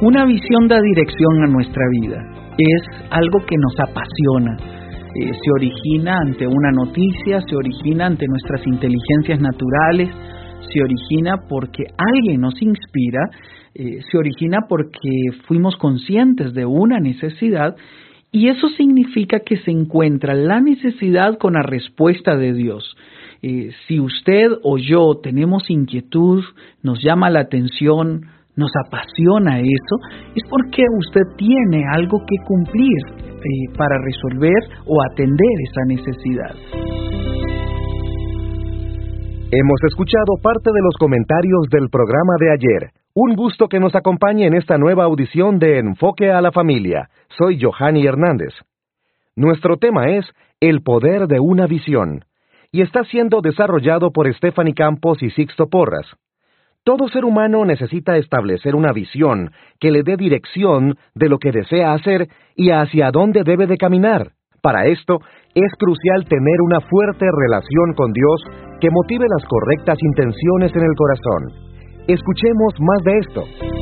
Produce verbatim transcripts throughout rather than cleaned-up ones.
Una visión da dirección a nuestra vida. Es algo que nos apasiona. Eh, se origina ante una noticia, se origina ante nuestras inteligencias naturales, se origina porque alguien nos inspira, eh, se origina porque fuimos conscientes de una necesidad, y eso significa que se encuentra la necesidad con la respuesta de Dios. Eh, si usted o yo tenemos inquietud, nos llama la atención, nos apasiona eso, es porque usted tiene algo que cumplir eh, para resolver o atender esa necesidad. Hemos escuchado parte de los comentarios del programa de ayer. Un gusto que nos acompañe en esta nueva audición de Enfoque a la Familia. Soy Johanny Hernández. Nuestro tema es El poder de una visión, y está siendo desarrollado por Stephanie Campos y Sixto Porras. Todo ser humano necesita establecer una visión que le dé dirección de lo que desea hacer y hacia dónde debe de caminar. Para esto, es crucial tener una fuerte relación con Dios que motive las correctas intenciones en el corazón. Escuchemos más de esto.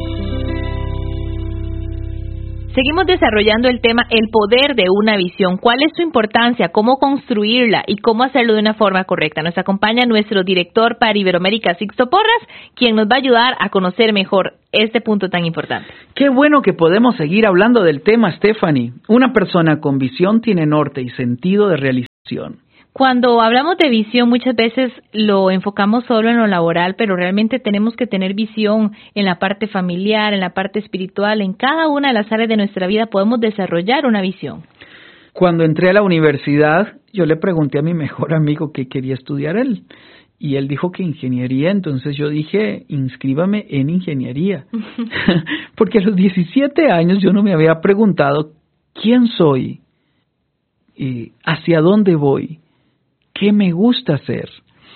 Seguimos desarrollando el tema El poder de una visión. ¿Cuál es su importancia? ¿Cómo construirla? ¿Y cómo hacerlo de una forma correcta? Nos acompaña nuestro director para Iberoamérica, Sixto Porras, quien nos va a ayudar a conocer mejor este punto tan importante. Qué bueno que podemos seguir hablando del tema, Stephanie. Una persona con visión tiene norte y sentido de realización. Cuando hablamos de visión, muchas veces lo enfocamos solo en lo laboral, pero realmente tenemos que tener visión en la parte familiar, en la parte espiritual. En cada una de las áreas de nuestra vida podemos desarrollar una visión. Cuando entré a la universidad, yo le pregunté a mi mejor amigo qué quería estudiar él. Y él dijo que ingeniería, entonces yo dije, inscríbame en ingeniería. Porque a los diecisiete años yo no me había preguntado quién soy, y hacia dónde voy, qué me gusta hacer.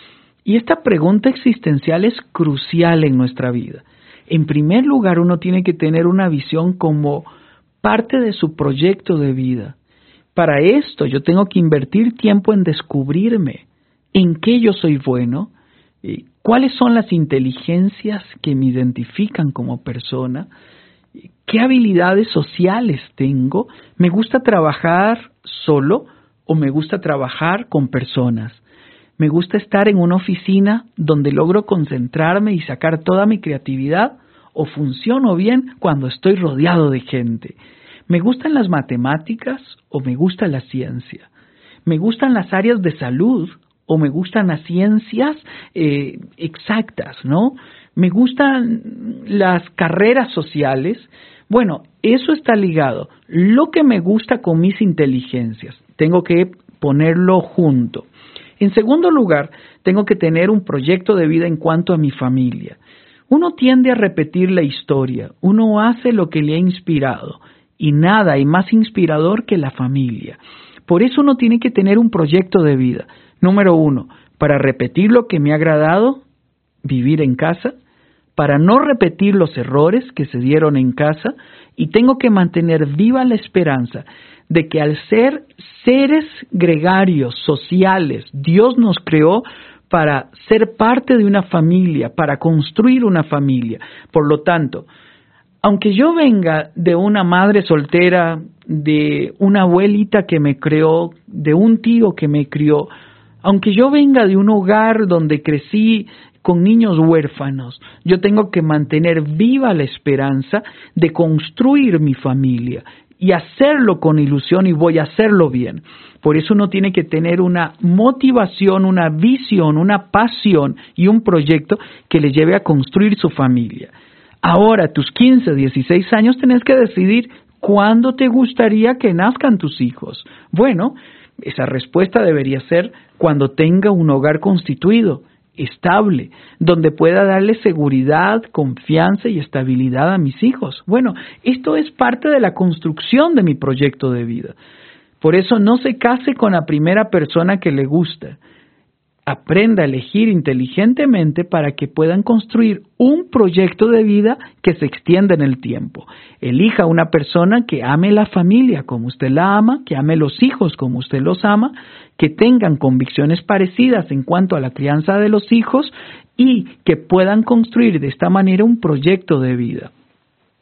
Y esta pregunta existencial es crucial en nuestra vida. En primer lugar, uno tiene que tener una visión como parte de su proyecto de vida. Para esto yo tengo que invertir tiempo en descubrirme en qué yo soy bueno, cuáles son las inteligencias que me identifican como persona, qué habilidades sociales tengo, me gusta trabajar solo o me gusta trabajar con personas. Me gusta estar en una oficina donde logro concentrarme y sacar toda mi creatividad, o funciono bien cuando estoy rodeado de gente. Me gustan las matemáticas o me gusta la ciencia. Me gustan las áreas de salud o me gustan las ciencias eh, exactas, ¿no? Me gustan las carreras sociales. Bueno, eso está ligado. Lo que me gusta con mis inteligencias, tengo que ponerlo junto. En segundo lugar, tengo que tener un proyecto de vida en cuanto a mi familia. Uno tiende a repetir la historia, uno hace lo que le ha inspirado, y nada hay más inspirador que la familia. Por eso uno tiene que tener un proyecto de vida. Número uno, para repetir lo que me ha agradado, vivir en casa, para no repetir los errores que se dieron en casa, y tengo que mantener viva la esperanza de que al ser seres gregarios, sociales, Dios nos creó para ser parte de una familia, para construir una familia. Por lo tanto, aunque yo venga de una madre soltera, de una abuelita que me crió, de un tío que me crió, aunque yo venga de un hogar donde crecí con niños huérfanos, yo tengo que mantener viva la esperanza de construir mi familia y hacerlo con ilusión, y voy a hacerlo bien. Por eso uno tiene que tener una motivación, una visión, una pasión y un proyecto que le lleve a construir su familia. Ahora, a tus quince, dieciséis años, tenés que decidir cuándo te gustaría que nazcan tus hijos. Bueno, esa respuesta debería ser cuando tenga un hogar constituido, estable, donde pueda darle seguridad, confianza y estabilidad a mis hijos. Bueno, esto es parte de la construcción de mi proyecto de vida. Por eso no se case con la primera persona que le gusta. Aprenda a elegir inteligentemente para que puedan construir un proyecto de vida que se extienda en el tiempo. Elija una persona que ame la familia como usted la ama, que ame los hijos como usted los ama, que tengan convicciones parecidas en cuanto a la crianza de los hijos y que puedan construir de esta manera un proyecto de vida.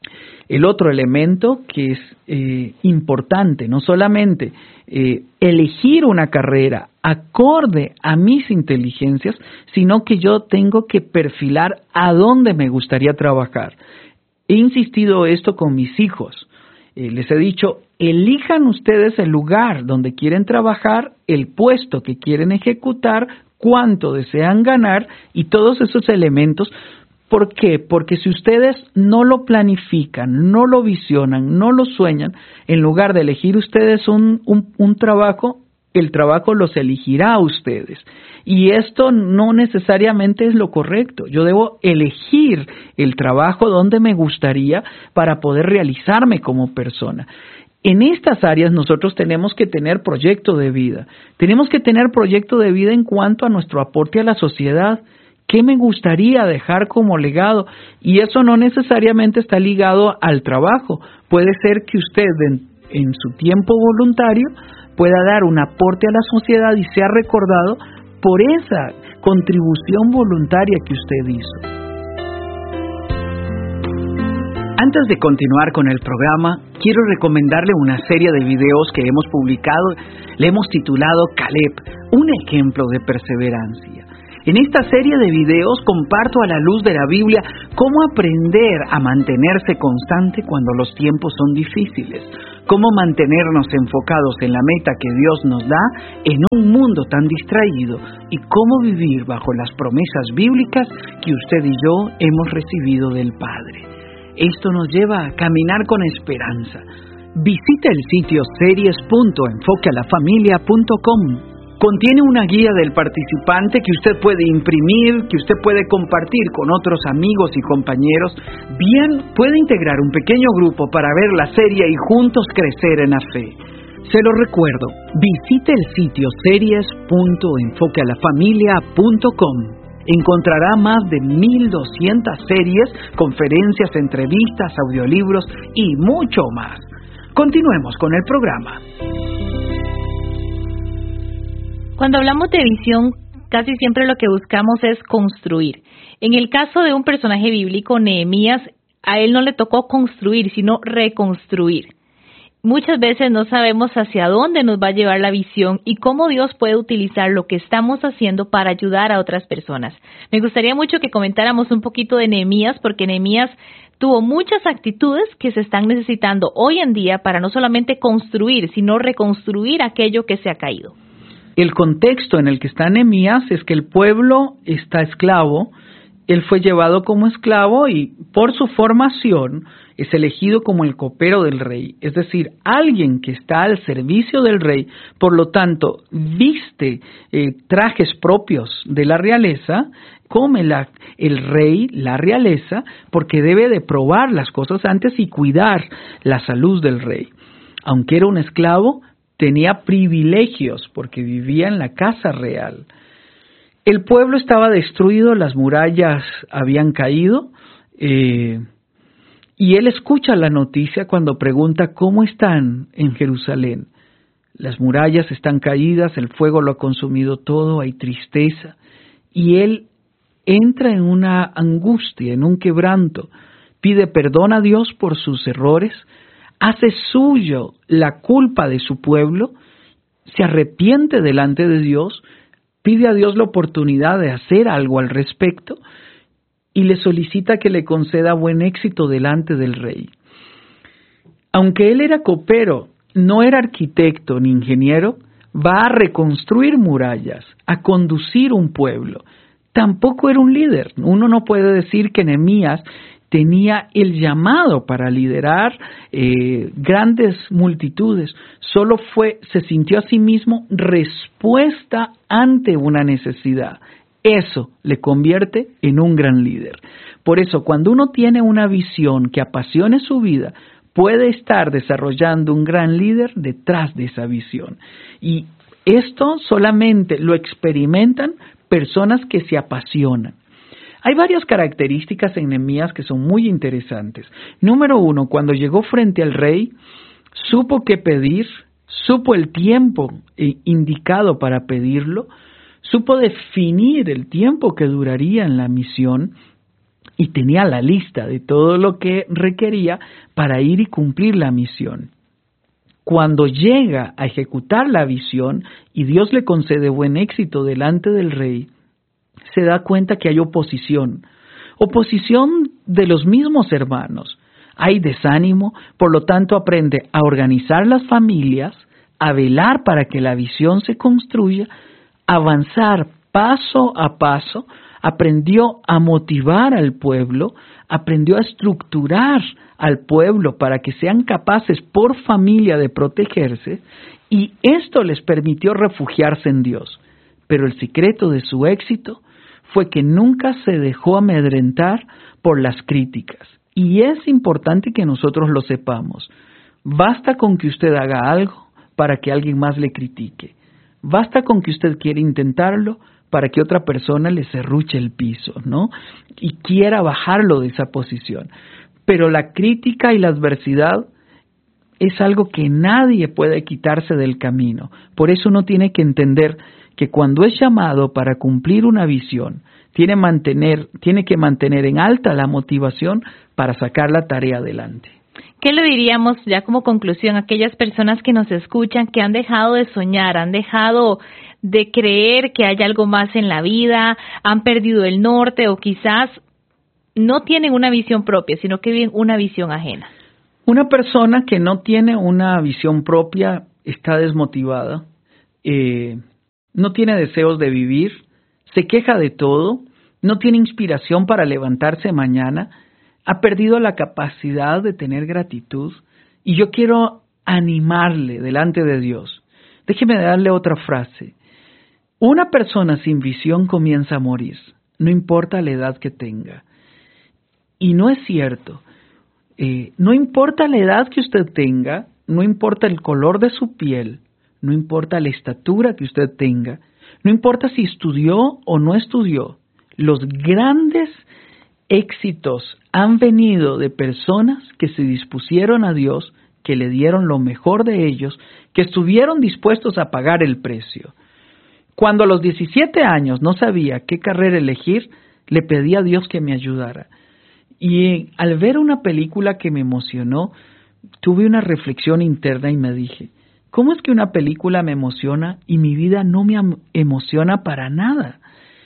El otro elemento que es eh, importante, no solamente eh, elegir una carrera acorde a mis inteligencias, sino que yo tengo que perfilar a dónde me gustaría trabajar. He insistido esto con mis hijos. Eh, les he dicho, elijan ustedes el lugar donde quieren trabajar, el puesto que quieren ejecutar, cuánto desean ganar y todos esos elementos. ¿Por qué? Porque si ustedes no lo planifican, no lo visionan, no lo sueñan, en lugar de elegir ustedes un, un, un trabajo, el trabajo los elegirá a ustedes. Y esto no necesariamente es lo correcto. Yo debo elegir el trabajo donde me gustaría para poder realizarme como persona. En estas áreas nosotros tenemos que tener proyecto de vida. Tenemos que tener proyecto de vida en cuanto a nuestro aporte a la sociedad. ¿Qué me gustaría dejar como legado? Y eso no necesariamente está ligado al trabajo. Puede ser que usted en, en su tiempo voluntario pueda dar un aporte a la sociedad y sea recordado por esa contribución voluntaria que usted hizo. Antes de continuar con el programa, quiero recomendarle una serie de videos que hemos publicado. Le hemos titulado Caleb, un ejemplo de perseverancia. En esta serie de videos comparto a la luz de la Biblia cómo aprender a mantenerse constante cuando los tiempos son difíciles, cómo mantenernos enfocados en la meta que Dios nos da en un mundo tan distraído y cómo vivir bajo las promesas bíblicas que usted y yo hemos recibido del Padre. Esto nos lleva a caminar con esperanza. Visite el sitio series punto enfoque a la familia punto com. Contiene una guía del participante que usted puede imprimir, que usted puede compartir con otros amigos y compañeros. Bien, puede integrar un pequeño grupo para ver la serie y juntos crecer en la fe. Se lo recuerdo, visite el sitio series punto enfoque a la familia punto com. Encontrará más de mil doscientas series, conferencias, entrevistas, audiolibros y mucho más. Continuemos con el programa. Cuando hablamos de visión, casi siempre lo que buscamos es construir. En el caso de un personaje bíblico, Nehemías, a él no le tocó construir, sino reconstruir. Muchas veces no sabemos hacia dónde nos va a llevar la visión y cómo Dios puede utilizar lo que estamos haciendo para ayudar a otras personas. Me gustaría mucho que comentáramos un poquito de Nehemías, porque Nehemías tuvo muchas actitudes que se están necesitando hoy en día para no solamente construir, sino reconstruir aquello que se ha caído. El contexto en el que está Nehemías es que el pueblo está esclavo, él fue llevado como esclavo y por su formación es elegido como el copero del rey, es decir, alguien que está al servicio del rey, por lo tanto viste eh, trajes propios de la realeza, come la, el rey, la realeza, porque debe de probar las cosas antes y cuidar la salud del rey. Aunque era un esclavo, tenía privilegios porque vivía en la casa real. El pueblo estaba destruido, las murallas habían caído, eh, y él escucha la noticia cuando pregunta cómo están en Jerusalén. Las murallas están caídas, el fuego lo ha consumido todo, hay tristeza, y él entra en una angustia, en un quebranto, pide perdón a Dios por sus errores, hace suyo la culpa de su pueblo, se arrepiente delante de Dios, pide a Dios la oportunidad de hacer algo al respecto y le solicita que le conceda buen éxito delante del rey. Aunque él era copero, no era arquitecto ni ingeniero, va a reconstruir murallas, a conducir un pueblo. Tampoco era un líder. Uno no puede decir que Nehemías tenía el llamado para liderar eh, grandes multitudes. Solo fue, se sintió a sí mismo respuesta ante una necesidad. Eso le convierte en un gran líder. Por eso, cuando uno tiene una visión que apasione su vida, puede estar desarrollando un gran líder detrás de esa visión. Y esto solamente lo experimentan personas que se apasionan. Hay varias características en Nehemías que son muy interesantes. Número uno, cuando llegó frente al rey, supo qué pedir, supo el tiempo indicado para pedirlo, supo definir el tiempo que duraría en la misión, y tenía la lista de todo lo que requería para ir y cumplir la misión. Cuando llega a ejecutar la visión y Dios le concede buen éxito delante del rey, se da cuenta que hay oposición, oposición de los mismos hermanos. Hay desánimo, por lo tanto aprende a organizar las familias, a velar para que la visión se construya, avanzar paso a paso, aprendió a motivar al pueblo, aprendió a estructurar al pueblo para que sean capaces por familia de protegerse, y esto les permitió refugiarse en Dios. Pero el secreto de su éxito fue que nunca se dejó amedrentar por las críticas. Y es importante que nosotros lo sepamos. Basta con que usted haga algo para que alguien más le critique. Basta con que usted quiera intentarlo para que otra persona le serruche el piso, ¿no? Y quiera bajarlo de esa posición. Pero la crítica y la adversidad es algo que nadie puede quitarse del camino. Por eso uno tiene que entender que cuando es llamado para cumplir una visión, tiene, mantener, tiene que mantener en alta la motivación para sacar la tarea adelante. ¿Qué le diríamos ya como conclusión a aquellas personas que nos escuchan, que han dejado de soñar, han dejado de creer que hay algo más en la vida, han perdido el norte o quizás no tienen una visión propia, sino que viven una visión ajena? Una persona que no tiene una visión propia está desmotivada, eh, no tiene deseos de vivir, se queja de todo, no tiene inspiración para levantarse mañana, ha perdido la capacidad de tener gratitud. Y yo quiero animarle delante de Dios. Déjeme darle otra frase. Una persona sin visión comienza a morir, no importa la edad que tenga. Y no es cierto. Eh, no importa la edad que usted tenga, no importa el color de su piel, no importa la estatura que usted tenga, no importa si estudió o no estudió. Los grandes éxitos han venido de personas que se dispusieron a Dios, que le dieron lo mejor de ellos, que estuvieron dispuestos a pagar el precio. Cuando a los diecisiete años no sabía qué carrera elegir, le pedí a Dios que me ayudara. Y al ver una película que me emocionó, tuve una reflexión interna y me dije, ¿cómo es que una película me emociona y mi vida no me emociona para nada?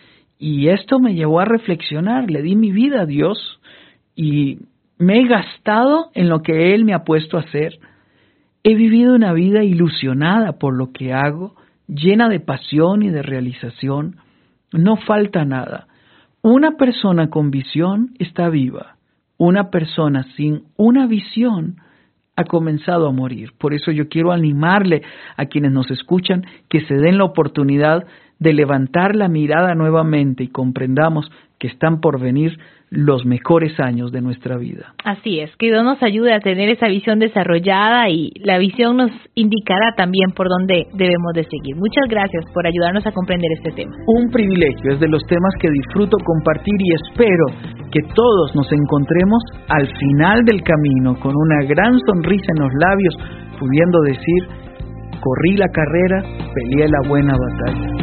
Y esto me llevó a reflexionar, le di mi vida a Dios y me he gastado en lo que Él me ha puesto a hacer. He vivido una vida ilusionada por lo que hago, llena de pasión y de realización. No falta nada. Una persona con visión está viva. Una persona sin una visión ha comenzado a morir. Por eso yo quiero animarle a quienes nos escuchan que se den la oportunidad de levantar la mirada nuevamente y comprendamos que están por venir los mejores años de nuestra vida. Así es, que Dios nos ayude a tener esa visión desarrollada y la visión nos indicará también por dónde debemos de seguir. Muchas gracias por ayudarnos a comprender este tema. Un privilegio, es de los temas que disfruto compartir y espero que todos nos encontremos al final del camino con una gran sonrisa en los labios, pudiendo decir, corrí la carrera, peleé la buena batalla.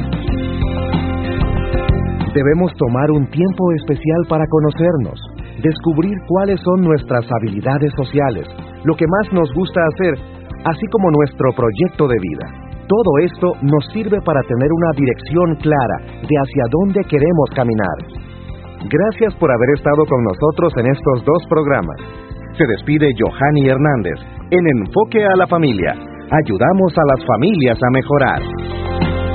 Debemos tomar un tiempo especial para conocernos, descubrir cuáles son nuestras habilidades sociales, lo que más nos gusta hacer, así como nuestro proyecto de vida. Todo esto nos sirve para tener una dirección clara de hacia dónde queremos caminar. Gracias por haber estado con nosotros en estos dos programas. Se despide Johanny Hernández en Enfoque a la Familia. Ayudamos a las familias a mejorar.